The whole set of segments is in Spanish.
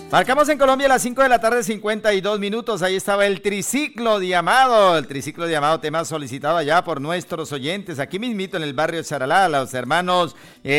Marcamos en Colombia a las 5 de la tarde, 52 minutos. Ahí estaba el triciclo Diamado. El triciclo Diamado, tema solicitado allá por nuestros oyentes. Aquí mismito en el barrio Charalá, los hermanos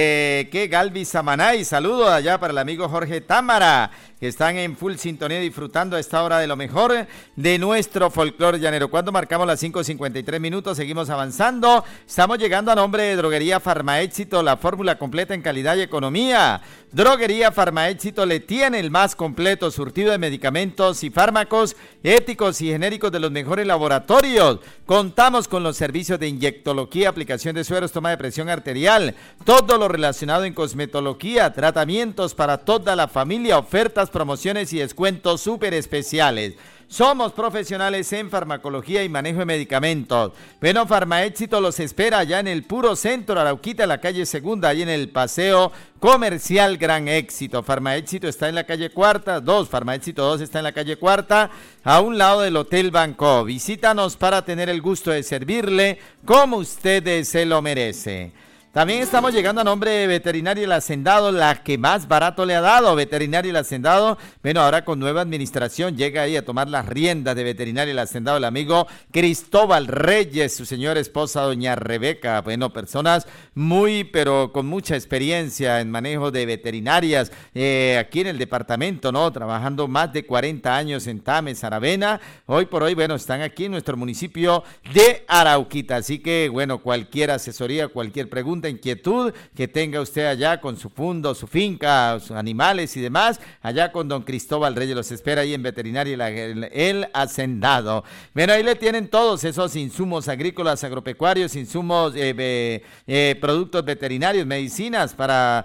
Galvis Samanay. Saludos allá para el amigo Jorge Támara, que están en full sintonía disfrutando a esta hora de lo mejor de nuestro folclore llanero. Cuando marcamos las 5:53 minutos, seguimos avanzando. Estamos llegando a nombre de Droguería Farmaéxito, la fórmula completa en calidad y economía. Droguería Farmaéxito le tiene el más completo surtido de medicamentos y fármacos éticos y genéricos de los mejores laboratorios. Contamos con los servicios de inyectología, aplicación de sueros, toma de presión arterial, todo lo relacionado en cosmetología, tratamientos para toda la familia, ofertas, promociones y descuentos súper especiales. Somos profesionales en farmacología y manejo de medicamentos. Bueno, Farmaéxito los espera allá en el puro centro, Arauquita, en la calle Segunda, ahí en el Paseo Comercial Gran Éxito. Farmaéxito está en la calle Cuarta, Farmaéxito 2 está en la calle Cuarta, a un lado del Hotel Banco. Visítanos para tener el gusto de servirle como usted se lo merece. También estamos llegando a nombre de Veterinaria El Hacendado, la que más barato le ha dado. Veterinaria El Hacendado, bueno, ahora con nueva administración llega ahí a tomar las riendas de Veterinaria El Hacendado el amigo Cristóbal Reyes, su señora esposa doña Rebeca. Bueno, personas pero con mucha experiencia en manejo de veterinarias aquí en el departamento, ¿no? Trabajando más de 40 años en Tames, Aravena. Hoy por hoy, bueno, están aquí en nuestro municipio de Arauquita. Así que, bueno, cualquier asesoría, cualquier pregunta, inquietud que tenga usted allá con su fundo, su finca, sus animales y demás, allá con don Cristóbal Reyes los espera ahí en Veterinaria El Hacendado. Bueno, ahí le tienen todos esos insumos agrícolas, agropecuarios, insumos, productos veterinarios, medicinas para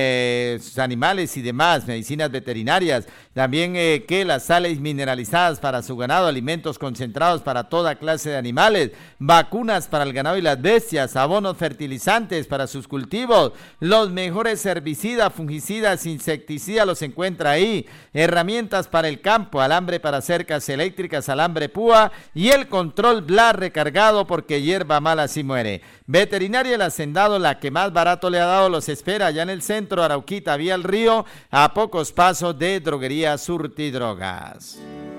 sus animales y demás, medicinas veterinarias, también que las sales mineralizadas para su ganado, alimentos concentrados para toda clase de animales, vacunas para el ganado y las bestias, abonos fertilizantes para sus cultivos, los mejores herbicidas, fungicidas, insecticidas los encuentra ahí, herramientas para el campo, alambre para cercas eléctricas, alambre púa y el control Blas recargado porque hierba mala sí muere. Veterinaria El Hacendado, la que más barato le ha dado, los espera allá en el centro, Arauquita, vía el río, a pocos pasos de Droguería Surtidrogas.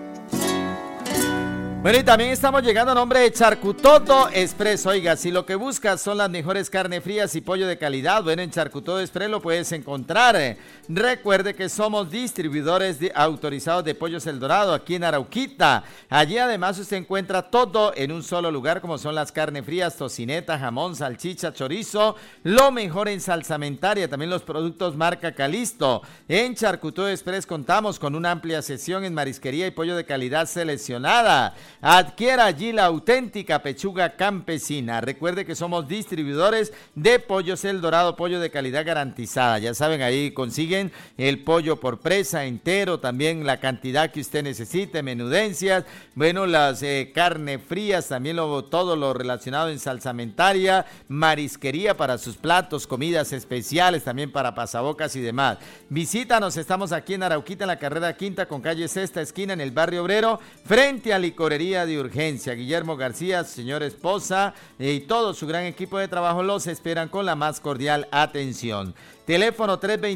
Bueno, y también estamos llegando a nombre de Charcutoto Express. Oiga, si lo que buscas son las mejores carnes frías y pollo de calidad, bueno, en Charcutoto Express lo puedes encontrar. Recuerde que somos distribuidores autorizados de Pollos El Dorado aquí en Arauquita. Allí además usted encuentra todo en un solo lugar, como son las carnes frías, tocineta, jamón, salchicha, chorizo, lo mejor en salsamentaria, también los productos marca Calisto. En Charcutoto Express contamos con una amplia sección en marisquería y pollo de calidad seleccionada. Adquiera allí la auténtica pechuga campesina. Recuerde que somos distribuidores de Pollos El Dorado, pollo de calidad garantizada. Ya saben, ahí consiguen el pollo por presa entero, también la cantidad que usted necesite, menudencias, bueno, las carnes frías, también todo lo relacionado en salsamentaria, marisquería para sus platos, comidas especiales, también para pasabocas y demás. Visítanos, estamos aquí en Arauquita, en la carrera quinta con calle Sexta esquina, en el barrio obrero, frente a Licorería de Urgencia. Guillermo García, su señora esposa y todo su gran equipo de trabajo los esperan con la más cordial atención. Teléfono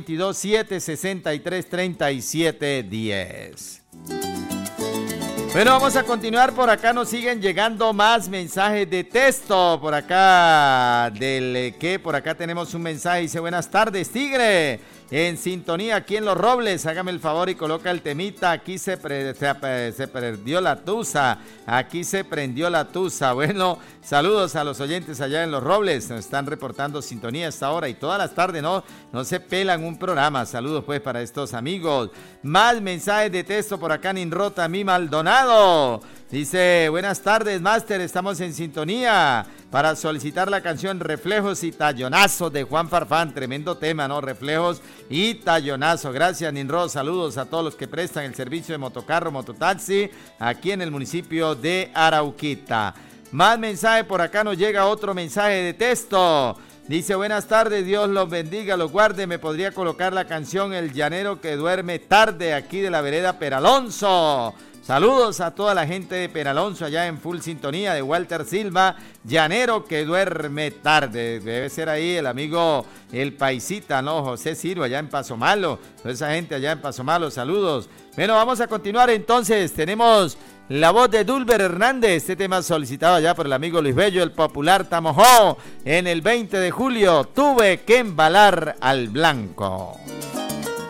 322-763-3710. Bueno, vamos a continuar. Por acá nos siguen llegando más mensajes de texto. Por acá por acá tenemos un mensaje. Dice: buenas tardes, Tigre. En sintonía aquí en Los Robles, hágame el favor y coloca el temita. Aquí se perdió la tusa. Aquí se prendió la tusa. Bueno, saludos a los oyentes allá en Los Robles. Nos están reportando sintonía a esta hora y todas las tardes, no se pelan un programa. Saludos pues para estos amigos. Más mensajes de texto por acá en Inrota, mi Maldonado. Dice: buenas tardes, Máster, estamos en sintonía para solicitar la canción Reflejos y Tallonazos de Juan Farfán. Tremendo tema, ¿no? Reflejos y Tallonazo. Gracias, Ninro. Saludos a todos los que prestan el servicio de motocarro, mototaxi aquí en el municipio de Arauquita. Más mensaje por acá, nos llega otro mensaje de texto. Dice: buenas tardes, Dios los bendiga, los guarde. ¿Me podría colocar la canción El Llanero que duerme tarde aquí de la vereda Peralonso? Saludos a toda la gente de Peralonso allá en full sintonía, de Walter Silva, llanero que duerme tarde. Debe ser ahí el amigo, el paisita, ¿no? José Ciro allá en Paso Malo. Toda esa gente allá en Paso Malo, saludos. Bueno, vamos a continuar entonces. Tenemos la voz de Dulber Hernández, este tema solicitado allá por el amigo Luis Bello, el popular Tamojó. En el 20 de julio tuve que embalar al blanco.